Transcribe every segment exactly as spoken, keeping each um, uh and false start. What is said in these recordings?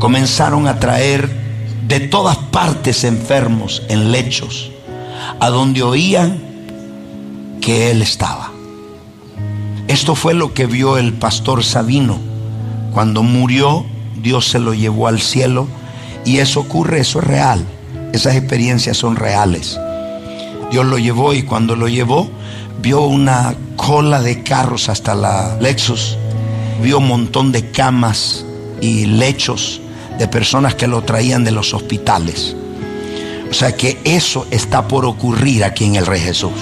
comenzaron a traer de todas partes enfermos en lechos, a donde oían que él estaba. Esto fue lo que vio el pastor Sabino. Cuando murió, Dios se lo llevó al cielo, y eso ocurre, eso es real. Esas experiencias son reales. Dios lo llevó, y cuando lo llevó, vio una cola de carros hasta la Lexus, vio un montón de camas y lechos de personas que lo traían de los hospitales. O sea que eso está por ocurrir aquí en el Rey Jesús.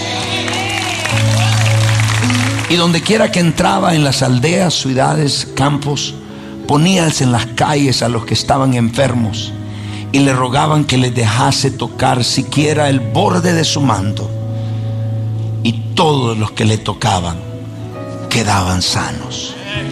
Y donde quiera que entraba, en las aldeas, ciudades, campos, poníase en las calles a los que estaban enfermos y le rogaban que les dejase tocar siquiera el borde de su manto. Y todos los que le tocaban quedaban sanos.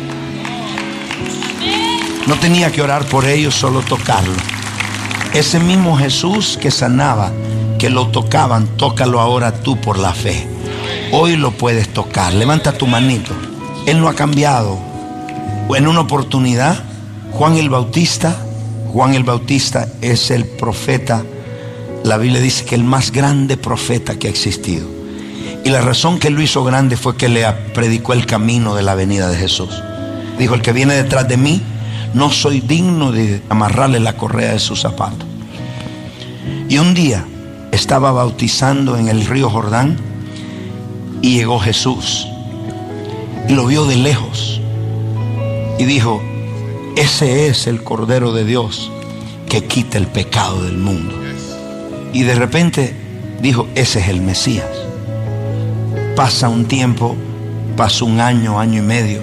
No tenía que orar por ellos, solo tocarlo. Ese mismo Jesús que sanaba, que lo tocaban, tócalo ahora tú por la fe. Hoy lo puedes tocar. Levanta tu manito. Él no ha cambiado. En una oportunidad, Juan el Bautista, Juan el Bautista es el profeta, la Biblia dice que el más grande profeta que ha existido. Y la razón que lo hizo grande fue que le predicó el camino de la venida de Jesús. Dijo: el que viene detrás de mí, no soy digno de amarrarle la correa de su zapato. Y un día estaba bautizando en el río Jordán, y llegó Jesús y lo vio de lejos y dijo: ese es el Cordero de Dios que quita el pecado del mundo. Y de repente dijo: ese es el Mesías. Pasa un tiempo, pasa un año, año y medio,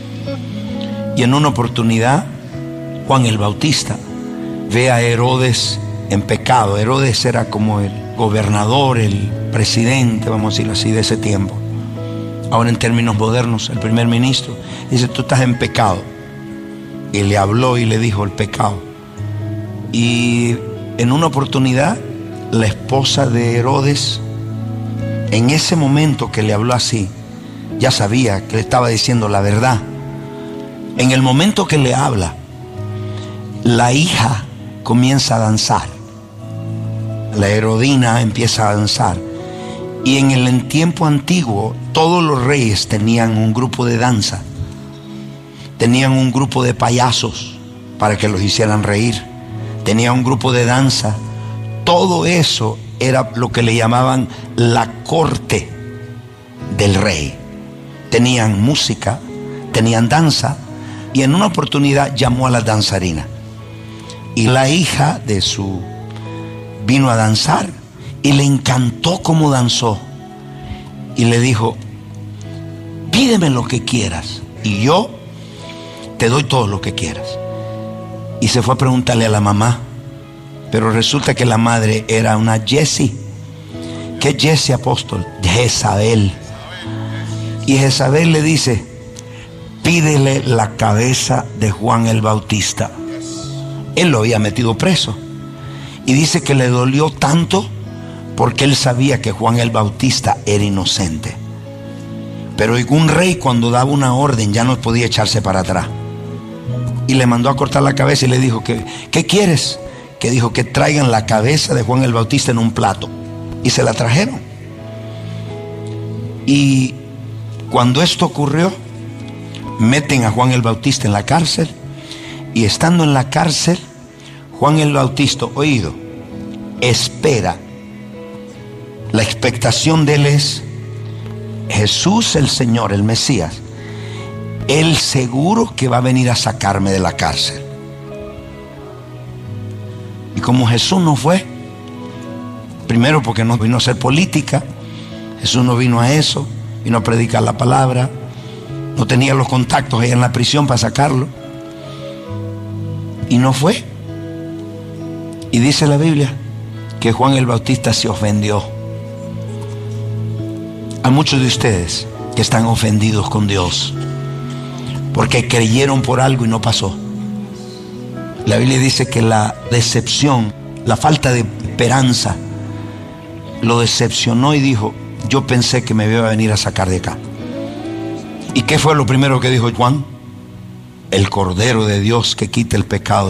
y en una oportunidad Juan el Bautista ve a Herodes en pecado. Herodes era como el gobernador, el presidente, vamos a decirlo así, de ese tiempo. Ahora en términos modernos, el primer ministro. Dice: tú estás en pecado. Y le habló y le dijo el pecado. Y en una oportunidad, la esposa de Herodes, en ese momento que le habló así, ya sabía que le estaba diciendo la verdad. En el momento que le habla, la hija comienza a danzar. La Herodina empieza a danzar. Y en el tiempo antiguo, todos los reyes tenían un grupo de danza. Tenían un grupo de payasos para que los hicieran reír. Tenían un grupo de danza. Todo eso era lo que le llamaban la corte del rey. Tenían música, tenían danza, y en una oportunidad llamó a las danzarinas. Y la hija de su vino a danzar y le encantó cómo danzó. Y le dijo: pídeme lo que quieras y yo te doy todo lo que quieras. Y se fue a preguntarle a la mamá, pero resulta que la madre era una Jessie. ¿Qué Jessie, apóstol? Jezabel. Y Jezabel le dice: pídele la cabeza de Juan el Bautista. Él lo había metido preso. Y dice que le dolió tanto porque él sabía que Juan el Bautista era inocente. Pero un rey, cuando daba una orden, ya no podía echarse para atrás. Y le mandó a cortar la cabeza y le dijo: ¿qué, qué quieres? Que dijo que traigan la cabeza de Juan el Bautista en un plato. Y se la trajeron. Y cuando esto ocurrió, meten a Juan el Bautista en la cárcel. Y estando en la cárcel, Juan el Bautista, oído, espera. La expectación de él es: Jesús el Señor, el Mesías, él seguro que va a venir a sacarme de la cárcel. Y como Jesús no fue, primero porque no vino a hacer política, Jesús no vino a eso, vino a predicar la palabra, no tenía los contactos ahí en la prisión para sacarlo, y no fue. Y dice la Biblia que Juan el Bautista se ofendió. A muchos de ustedes que están ofendidos con Dios porque creyeron por algo y no pasó. La Biblia dice que la decepción, la falta de esperanza, lo decepcionó y dijo: yo pensé que me iba a venir a sacar de acá. ¿Y qué fue lo primero que dijo Juan? El Cordero de Dios que quita el pecado